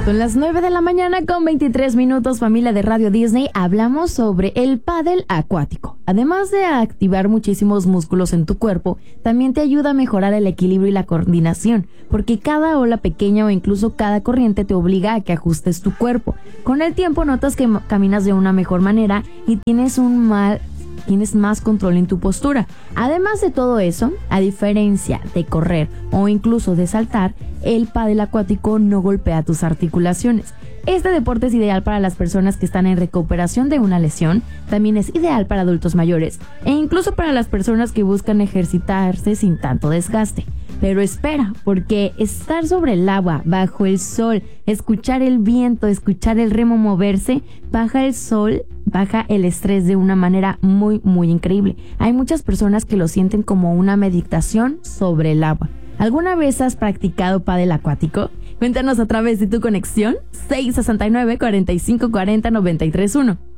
Son las 9 de la mañana con 23 minutos, familia de Radio Disney. Hablamos sobre el pádel acuático. Además de activar muchísimos músculos en tu cuerpo, también te ayuda a mejorar el equilibrio y la coordinación, porque cada ola pequeña o incluso cada corriente te obliga a que ajustes tu cuerpo. Con el tiempo notas que caminas de una mejor manera y tienes más control en tu postura. Además de todo eso, a diferencia de correr o incluso de saltar, el pádel acuático no golpea tus articulaciones. Este deporte es ideal para las personas que están en recuperación de una lesión, también es ideal para adultos mayores e incluso para las personas que buscan ejercitarse sin tanto desgaste. Pero espera, porque estar sobre el agua, bajo el sol, escuchar el viento, escuchar el remo moverse, baja el estrés de una manera muy, muy increíble. Hay muchas personas que lo sienten como una meditación sobre el agua. ¿Alguna vez has practicado pádel acuático? Cuéntanos a través de tu conexión 669-4540-931.